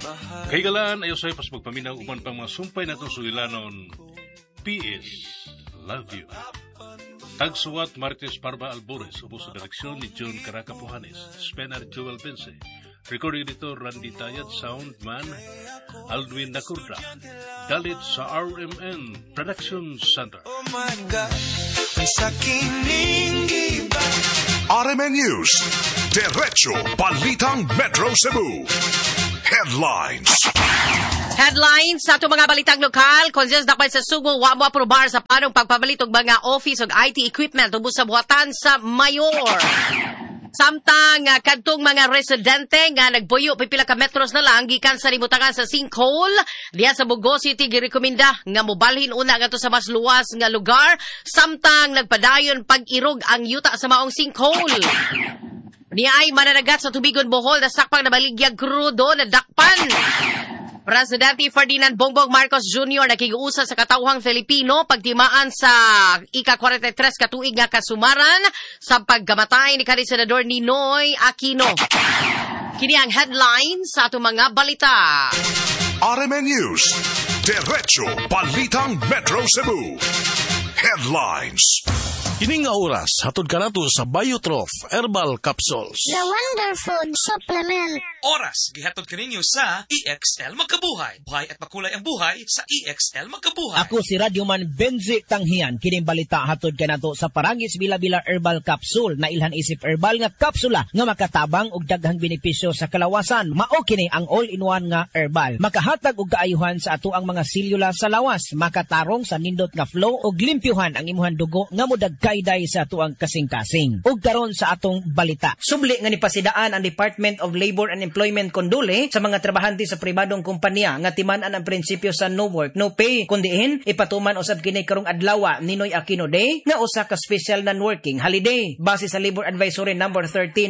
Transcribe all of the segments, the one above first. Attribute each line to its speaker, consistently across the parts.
Speaker 1: Kaigalaan ayo sa pas magpaminaw uban pang mga sumpay natong sulilanon. PS, love you. Tagsuwat Martes Parba Albores, upo sa direksyon ni John Caraca Pujanes, Spenar Joel Bense, recording editor Randy Tayad, soundman Aldwin Nacurda, dalit sa RMN Production Center.
Speaker 2: Oh my God, ang sakining iba.
Speaker 3: RMN News, Derecho Balitang Metro Cebu. Headlines.
Speaker 4: Headlines sa itong mga balitang lokal. Konsens dakpan sa Subo, wa mo aprobar sa panong pagpabalit og mga office ug IT equipment ubos sa buhatan sa mayor. Samtang kadtong mga residente nga nagbuyo pipila ka metros na lang gikan sa libutangan sa sinkhole diya sa Bugo City girekomenda nga mobalhin una ngadto sa mas luwas nga lugar samtang nagpadayon pag-irog ang yuta sa maong sinkhole. Niya ay mananagat sa Tubigon, Bohol na sakpang na baligyag krudo na dakpan. Presidente Ferdinand Bongbong Marcos Jr. nakiguusa sa katawhang Filipino pagtimaan sa ika-43 katuig nga kasumaran sa pagkamatay ni kanhi Senador Ninoy Aquino. Kini ang headlines sa atong mga balita.
Speaker 3: RMN News, Derecho Balitang Metro Cebu. Headlines.
Speaker 5: Kining nga oras, hatod ka nato sa Biotrof Herbal Capsules.
Speaker 6: The Wonder Food Supplement.
Speaker 7: Oras, gihatod kaninyo sa EXL Magkabuhay. Buhay at makulay ang buhay sa EXL Magkabuhay.
Speaker 8: Ako si Radyoman Benzi Tanghian. Kining balita hatod ka nato sa Paragis Bila-Bila Herbal Capsule na ilhan isip herbal nga kapsula nga makatabang og daghang benepisyo sa kalawasan. Mao kini ang all-in-one nga herbal. Makahatag og kaayuhan sa ato ang mga selula sa lawas. Makatarong sa nindot nga flow og limpyuhan ang imuhang dugo nga modagkayday sa tuang kasing-kasing. Ug karon sa atong balita. Subli nga nipasidaan ang Department of Labor and Employment Condole sa mga trabahante sa pribadong kumpanya nga timan-an ang prinsipyo sa no work, no pay. Kundiin, ipatuman usab kini karong adlaw Ninoy Aquino Day nga usa ka special non-working holiday. Base sa Labor Advisory number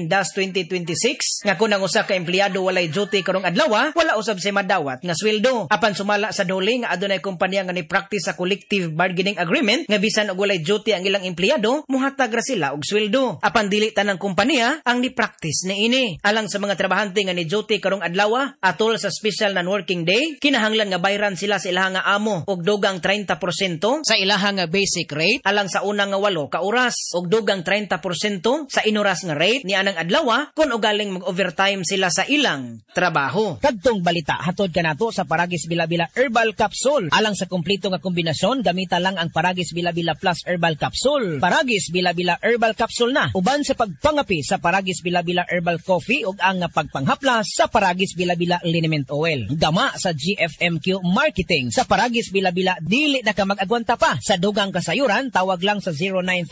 Speaker 8: 13-2026 nga kung ang usa ka empleyado walay duty karong adlaw, wala usab si madawat nga sweldo. Apan sumala sa dole nga adunay kumpanya nga ni-practice sa collective bargaining agreement nga bisan og walay duty ang ilang empleyado, muhatag ra sila og sweldo. Apan dili tanang kumpanya ang ni-practice niini. Alang sa mga trabahante nga ni duty karong adlaw atol sa special non-working day, kinahanglan nga bayran sila sa ilahang nga amo og dugang 30% sa ilahang nga basic rate alang sa unang nga 8 ka oras og dugang 30% sa inoras nga rate ni anang adlaw kun ugaling mag-overtime sila sa ilang trabaho. Kadtong balita hatod kanato sa Paragis Bila-Bila Herbal Capsule. Alang sa kumpleto nga kombinasyon, gamita lang ang Paragis Bila-Bila Plus Herbal Capsule. Paragis Bila-Bila Herbal Capsule na uban sa pagpangapi sa Paragis Bila-Bila Herbal Coffee ug ang pagpanghaplas sa Paragis Bila-Bila Liniment Oil. Gama sa GFMQ Marketing. Sa Paragis Bila-Bila dili na ka mag-agwanta pa. Sa dugang kasayuran tawag lang sa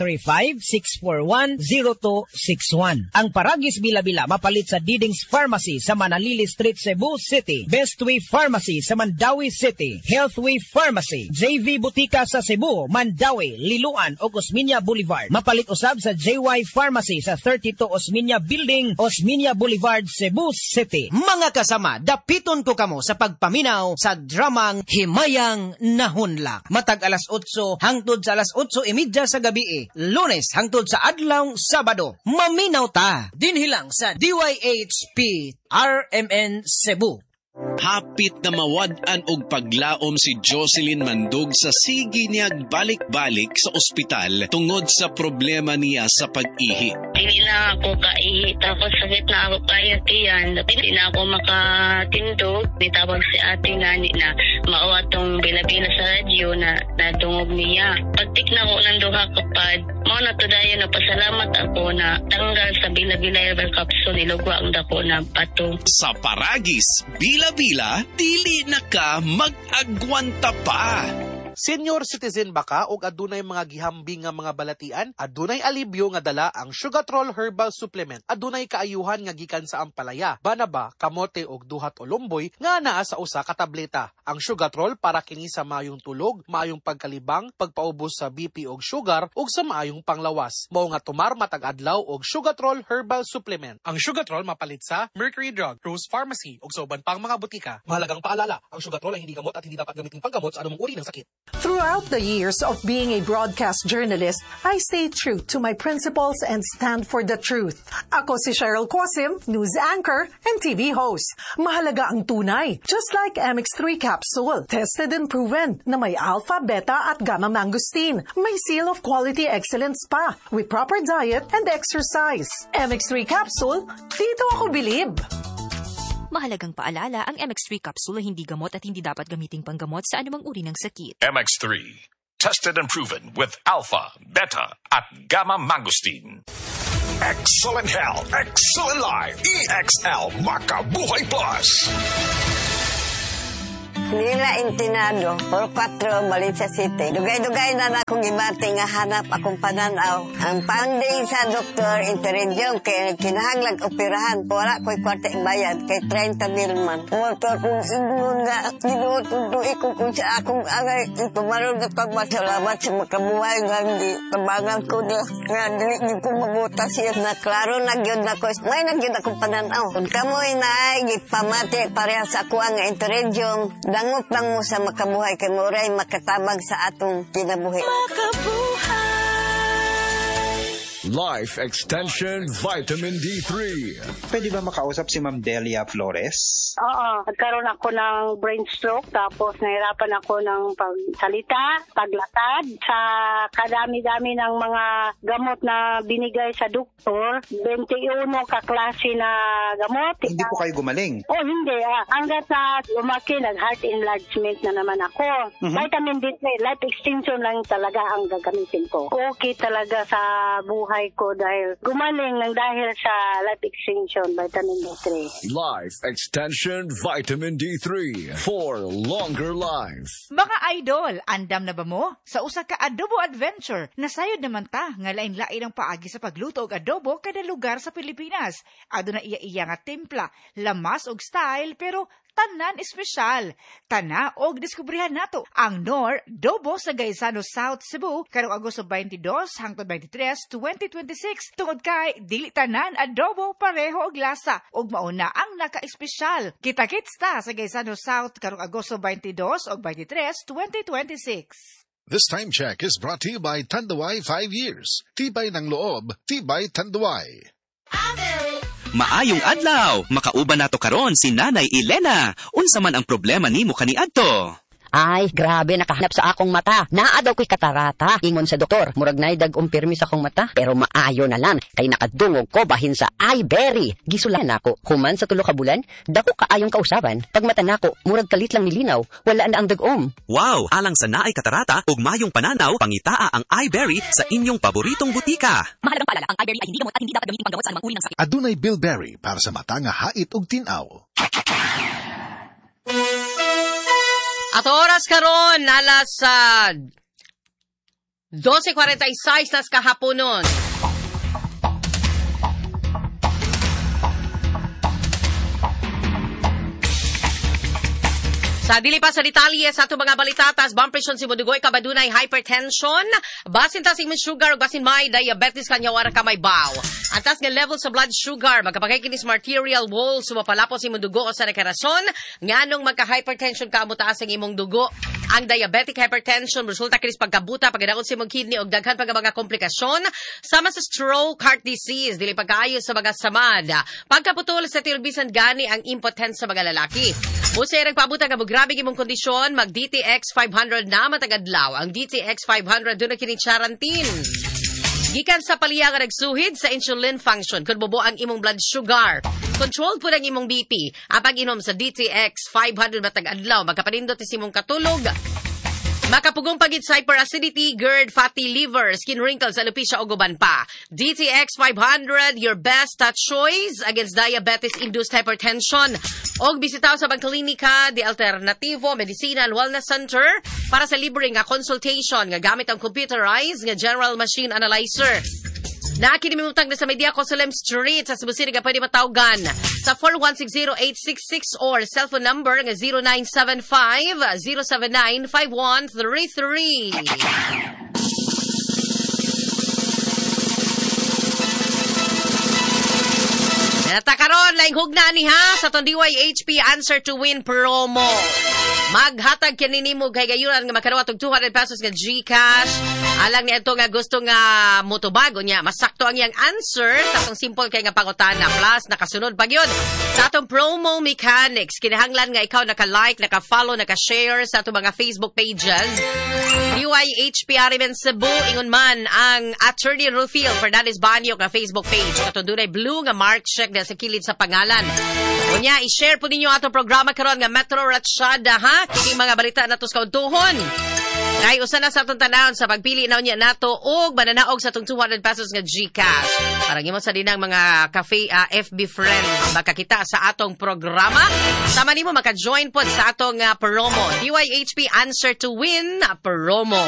Speaker 8: 0935-641-0261. Ang Paragis Bila-Bila mapalit sa Didings Pharmacy sa Manalili Street, Cebu City, Bestway Pharmacy sa Mandawi City, Healthway Pharmacy, JV Butika sa Cebu, Mandawi, Liloan ug Osmeña Boulevard. Mapalit usab sa JY Pharmacy sa 32 Osmeña Building, Osmeña Boulevard, Cebu City. Mga kasama, dapiton ko kamo sa pagpaminaw sa dramang Himayang Nahunla. Matag alas 8 hangtod sa alas 8:30 sa gabi, Lunes hangtod sa adlaw Sabado. Maminaw ta dinhi lang sa DYHP RMN Cebu.
Speaker 9: Hapit na mawad-an og paglaom si Jocelyn Mandug sa sige niyag balik-balik sa ospital tungod sa problema niya sa pag-ihi.
Speaker 10: Hindi na ako kaihi, tapos sakit na ako kayo tiyan. Hindi na ako makatindog. Nitawag si ate nga na mauwatong bila-bila sa radyo na natungog niya. Pagtik na ko ng duha kapad, mo na to dayo na pasalamat ako na tanggal sa bila-bila herbal capsule, nilugwa ang dako na pato.
Speaker 9: Sa Paragis, bila-bila, dili na ka mag-agwanta pa.
Speaker 11: Senior citizen ba ka o adunay mga gihambing nga mga balatian? Adunay alibyo nga dala ang Sugatrol Herbal Supplement. Adunay kaayuhan nga gikan sa ampalaya, banaba, kamote og duhat o lumboy nga naa sa usa ka tableta. Ang Sugatrol para kini sa maayong tulog, maayong pagkalibang, pagpaubos sa BP og sugar ug sa maayong panglawas. Mao nga tumar matag adlaw og Sugatrol Herbal Supplement. Ang Sugatrol mapalit sa Mercury Drug, Rose Pharmacy ug sa uban pang mga butika. Mahalagang paalala, ang Sugatrol ay hindi gamot at hindi dapat gamitin panggamot sa anumang uri ng sakit.
Speaker 12: Throughout the years of being a broadcast journalist, I stay true to my principles and stand for the truth. Ako si Cheryl Cosim, news anchor and TV host. Mahalaga ang tunay, just like MX3 capsule. Tested and proven na may alpha, beta at gamma mangosteen. May seal of quality excellence pa with proper diet and exercise. MX3 capsule, dito ako bilib.
Speaker 13: Mahalagang paalala, ang MX3 capsule ay hindi gamot at hindi dapat gamiting panggamot sa anumang uri ng sakit.
Speaker 3: MX3, tested and proven with alpha, beta, at gamma mangosteen. Excellent health, excellent life. EXL Makabuhay Plus.
Speaker 14: Nila Intinado, por 4, Valencia City. Dugay-dugay na akong ibati nga hanap akong pananaw. Ang finding sa doktor, interensyong kay kinahanglag operahan. Wala ko'y kwarta bayad kay 30 mil man. Motor kong ingon nga, ginututuloy ko kung sa akong agay. Itumaroon na pagmasalamat sa makabuhay nga hindi tabangan ko na nga hindi ko mabutas yun na klaro nagyod na ko. May nagyod akong pananaw. Kung kamoy na ay gipamati pareha sa ako ang interensyong dangot lang mo sa makabuhay kay Moray makatabag sa atong kinabuhi.
Speaker 15: Life Extension Vitamin D3.
Speaker 16: Pwede ba makausap si Ma'am Delia Flores?
Speaker 17: Oo, nagkaroon ako ng brain stroke tapos nahirapan ako ng pagsalita, paglatad. Sa kadami-dami ng mga gamot na binigay sa doktor, 21 kaklase na gamot.
Speaker 16: Hindi po kayo gumaling?
Speaker 17: Oh, hindi. Hanggat na lumaki, nag-heart enlargement na naman ako. Vitamin D3, life extension lang talaga ang gagamitin ko. Okay talaga sa buhay ko dahil gumaling ng dahil sa life extension vitamin D3.
Speaker 15: Life Extension Vitamin D3 for longer life.
Speaker 18: Mga idol, andam na ba mo? Sa usa ka adobo adventure, nasayod naman ta nga lain-lain ang paagi sa pagluto og adobo kada lugar sa Pilipinas. Aduna iya-iya nga timpla, lamas og style pero tanan espesyal. Tana og diskubrihan nato ang Nor Dobo sa Gaisano South Cebu karong Agosto 22 hangtod 23, 2026 tungod kay dili tanan adobo pareho og lasa ug mauna ang naka-espesyal. Kita-kits ta sa Gaisano South karong Agosto 22 ug 23, 2026.
Speaker 5: This time check is brought to you by Tanduay 5 years. Tibay ng loob, tibay Tanduay.
Speaker 19: Maayong adlaw, makauban nato karon si Nanay Elena. Unsa man ang problema nimo kaniadto?
Speaker 20: Ay, grabe, nakahanap sa akong mata. Naa daw ko'y katarata. Ingon sa doktor, murag na dag-umpirmi sa akong mata. Pero maayo na lang, kay nakadungog ko bahin sa iBerry. Gisulan ako. Human sa 3 ka bulan, dako kaayong kausaban. Pag mata nako, murag kalit lang nilinaw. Wala na ang dag-om.
Speaker 19: Wow, alang sa naay katarata ug mayong pananaw, pangitaa ang iBerry sa inyong paboritong butika.
Speaker 13: Mahalagang paalala, ang iBerry ay hindi gamot at hindi dapat gamitin panggamot sa anumang uri ng sakit.
Speaker 5: Adunay Bilberry para sa mata nga hait ug tinaw.
Speaker 4: At oras karon alas 12:46 nas kahaponon. Sa dili pa sa detalye sa ato mga balitatas, bumpresyon si Mudugoy kabadunay hypertension, basin ta sing sugar ug basin may diabetes kanya wara ka may baw. Antas nga level sa blood sugar, magkapagay kinis arterial wall, sumapalapo si Mudugo o sa nakarason, nganong magka-hypertension ka mo taas ang imong dugo. Ang diabetic hypertension, resulta kinis pagkabuta, pagkadaon sa imong kidney o daghan pag mga komplikasyon, sama sa stroke, heart disease, dili pagkaayo sa mga samad. Pagkaputol sa tilbisan gani ang impotence sa mga lalaki. Musay nagpabuta ka grabe imong kondisyon, mag DTX 500 na matagadlaw. Ang DTX 500 doon na kinincharantin. Gikan sa paliya nga nagsuhid sa insulin function, kung bubo ang imong blood sugar. Controlled po ang imong BP. Apag inom sa DTX 500 matagadlaw, magkapanindot is imong katulog. Makapugong pagit sa hyperacidity, GERD, fatty liver, skin wrinkles, alopecia o guban pa. DTX 500, your best choice against diabetes-induced hypertension. Og bisitaw sa Bangkalinika, The Alternativo Medicinal Wellness Center para sa libre nga consultation nga gamit ang computerized nga general machine analyzer. Nakinimutang na sa Media Cosalem Street sa Cebu City ka pwede matawgan sa 4160-866 or cellphone number nga 0975-079-5133. Natakaron, laing hugna ni ha sa Tondiway HP Answer to Win promo. Maghatag kininimo kay gayunan nga makadawat og 200 pesos nga GCash. Alang niya ito nga gusto nga motobago niya. Masakto ang iyang answer sa atong simple kay nga pangutana. Plus, nakasunod pa yun. Sa atong promo mechanics, kinahanglan nga ikaw naka-like, naka-follow, naka-share sa atong mga Facebook pages. DYHP Arimen Cebu, ingon man ang Attorney Rufil Fernandez Banyo nga Facebook page. Katong dunay blue nga mark check na sa kilid sa pangalan. Unya, i-share po ninyo atong programa karon nga Metro Ratshada, ha? Kining mga balita nato sa kauntuhon. Kay usa na sa atong tanawon sa pagpili na unya nato og mananaog sa atong 200 pesos nga GCash. Para gimo sa dinang mga cafe FB friends makakita sa atong programa. Sama nimo maka-join pod sa atong promo. DYHP Answer to Win promo.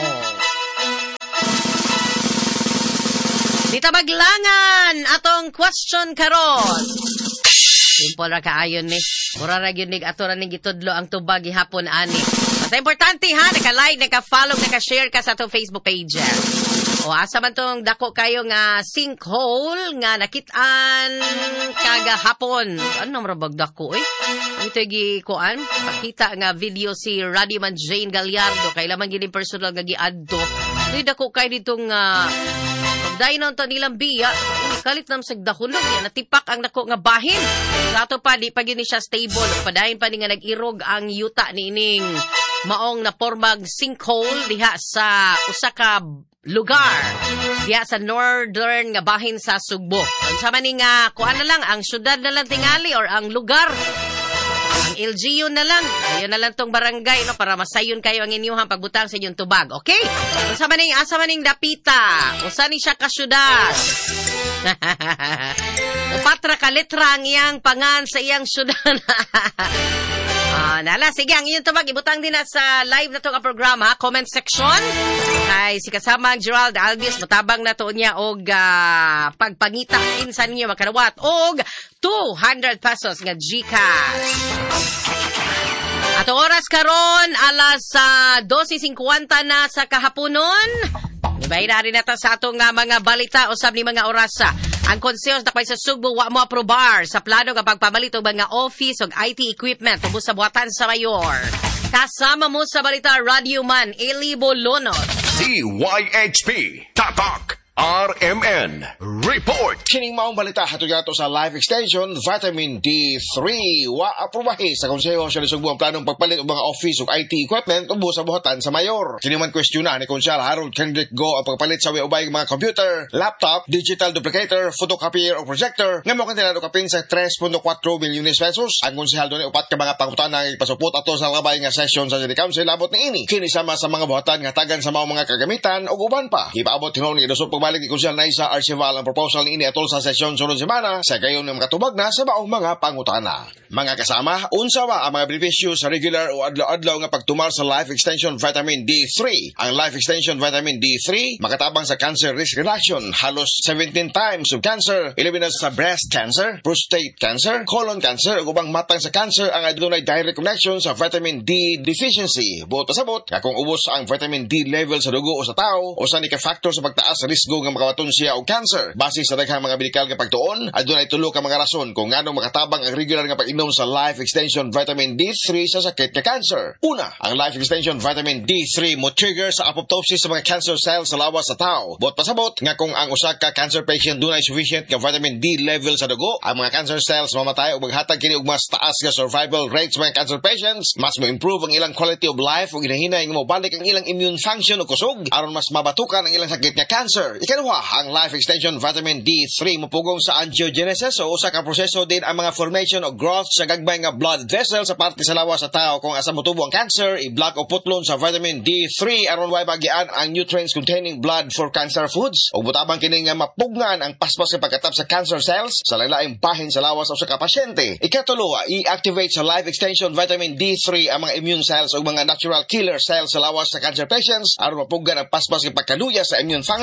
Speaker 4: Ditabaglangan atong question karon. Simple ra kaayon ni. Mura ra gyud nig ato ra ning gitudlo ang tubag gihapon ani. Basta importante ha, naka-like, naka-follow, naka-share ka sa atong Facebook page. O asa man tong dako kayo nga sinkhole nga nakitaan kagahapon. Ano ra bag dako Ito gi kuan, pakita nga video si Radiman Jane Gallardo kay lamang gid personal nga giadto. Uy dako kay ditong pagdainon to nilang biya. Kalit nam sagdahulog yan, natipak ang nako nga bahin. Sa ato pa, di pa gini siya stable. Padahin pa ni nga nag-irog ang yuta ni ining maong na formag sinkhole diha sa usa ka lugar. Diha sa northern nga bahin sa Sugbo. Ang sama ni nga, kuan na lang, ang syudad na lang tingali or ang lugar. Ang LGU na lang. Ayun na lang tong barangay, no, para masayon kayo ang inyong pagbutang sa inyong tubag. Okay? Asa maning dapita. Usa ni siya kasyudad. Upatra ka letra ang iyang pangan sa iyang syudad. Nala, sige, ang inyong tubag, ibutang din na sa live na itong programa, comment section. Ay, si kasamang Gerald Albius, matabang na to niya og pagpangita insan niyo makarawat og 200 pesos nga GCash. Ato oras karon alas 12:50 na sa kahaponon. Ibay na rin natin sa atong mga balita o sab ni mga orasa. Ang konsehos na sa Sugbo wa mo aprobar sa plano nga pagpamalit og mga office o IT equipment tubos sa buhatan sa mayor. Kasama mo sa balita Radio Man Eli Bolonos.
Speaker 3: DYHP Tatak RMN Report.
Speaker 21: Kining maong balita hatod yato sa life extension vitamin D3 wa aprobahi sa Konseho sa Sugbo ang planong pagpalit og mga office ug IT equipment tubos sa buhatan sa mayor. Kini man kwestiyonan ni Konsehal Harold Kendrick Go ang pagpalit sa ubay mga computer, laptop, digital duplicator, photocopier o projector nga mo kanila kapin sa 3.4 milyones pesos. Ang konsehal dunay upat ka mga pangutana nga ipasupot ato sa labay nga session sa City Council abot ni ini. Kini sama sa mga buhatan nga tagan sa mga kagamitan ug uban pa. Ipaabot tinuod ni idusog balik ni Konsehal na isa archival ang proposal ni ini atol sa sesyon sunod semana sa gayon ng makatubag na sa maong mga pangutana. Mga kasama, unsa ba ang mga benepisyo sa regular o adlaw-adlaw nga pagtumal sa Life Extension Vitamin D3? Ang Life Extension Vitamin D3 makatabang sa cancer risk reduction, halos 17 times of cancer, ilabi na sa breast cancer, prostate cancer, colon cancer ug ubang matang sa cancer ang adunay direct connection sa vitamin D deficiency. Buot pasabot nga kung ubos ang vitamin D level sa dugo o sa tao, usa ni ka factor sa pagtaas sa risgo nga makawaton siya og cancer. Base sa daghang mga medikal nga pagtuon, adunay tulo ka mga rason kung nganong makatabang ang regular nga pag-inom sa Life Extension Vitamin D3 sa sakit nga cancer. Una, ang Life Extension Vitamin D3 mo trigger sa apoptosis sa mga cancer cells sa lawas sa tao. Buot pasabot nga kung ang usa ka cancer patient dunay sufficient nga vitamin D level sa dugo, ang mga cancer cells mamatay ug maghatag kini og mas taas nga survival rates sa mga cancer patients, mas mo improve ang ilang quality of life ug inahinay nga mobalik ang ilang immune function o kusog aron mas mabatukan ang ilang sakit nga cancer. Ikaduha, ang Life Extension Vitamin D3 mapugong sa angiogenesis o usa ka proseso din ang mga formation o growth sa gagbay nga blood vessel sa parte sa lawas sa tao. Kung asa motubo ang cancer, i-block o putlon sa vitamin D3 aron way bagian ang nutrients containing blood for cancer foods o butabang kini nga mapugnan ang paspas sa pagkatap sa cancer cells sa lain-laing bahin sa lawas sa pasyente. Ikatulo, i-activate sa Life Extension Vitamin D3 ang mga immune cells o mga natural killer cells sa lawas sa cancer patients aron mapugnan ang paspas sa pagkaluya sa immune function sa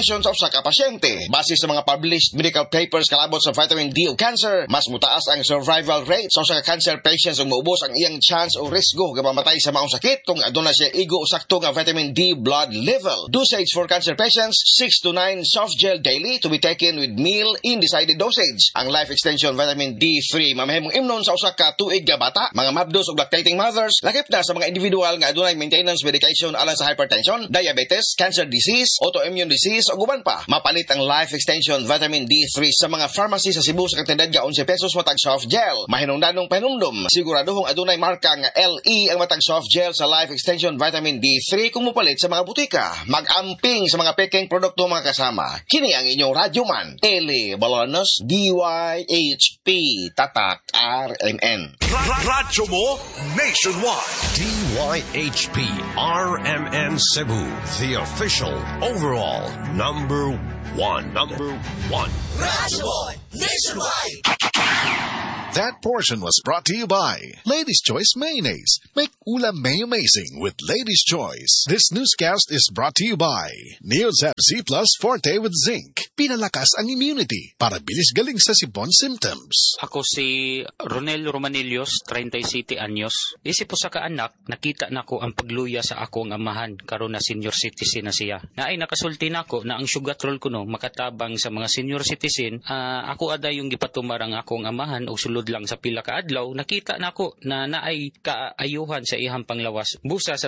Speaker 21: usa ka pasyente. Base sa mga published medical papers kalabot sa vitamin D o cancer, mas mutaas ang survival rate sa usa ka cancer patients ug maubos ang iyang chance o risgo nga mamatay sa maong sakit kung aduna siya igo sakto nga vitamin D blood level. Dosage for cancer patients 6 to 9 soft gel daily to be taken with meal in decided dosage. Ang Life Extension Vitamin D3 mamahimong imnon sa usa ka tuig nga bata, mga mabdos ug lactating mothers, lakip na sa mga individual nga adunay maintenance medication alang sa hypertension, diabetes, cancer disease, autoimmune disease ug uban pa. Mapalit ang Life Extension Vitamin D3 sa mga pharmacy sa Cebu sa kantidad nga 11 pesos matag soft gel. Mahinungdanong panumdum, siguraduhong adunay marka nga LE ang matag soft gel sa Life Extension Vitamin D3 kung mupalit sa mga butika. Mag-amping sa mga peking produkto mga kasama. Kini ang inyong radyoman, Eli Balonos, DYHP, Tatak, RMN.
Speaker 3: Radyo mo nationwide. DYHP RMN Cebu, the official overall number one.
Speaker 2: Radyo Boy Nationwide.
Speaker 5: That portion was brought to you by Lady's Choice Mayonnaise. Make ulam may amazing with Lady's Choice. This newscast is brought to you by Neozap Z Plus Forte with Zinc. Pinalakas ang immunity para bilis galing sa sibon symptoms.
Speaker 1: Ako si Ronel Romanillos, 37 anyos. Isip po sa kaanak, nakita na ko ang pagluya sa akong amahan karon na senior citizen na siya. Naay nakasulti na ko na ang sugatrol ko no makatabang sa mga senior citizen. Ako ada yung gipatumarang akong amahan o sulod lang sa pila ka adlaw, nakita na ko na naay kaayuhan sa ihang panglawas. Busa sa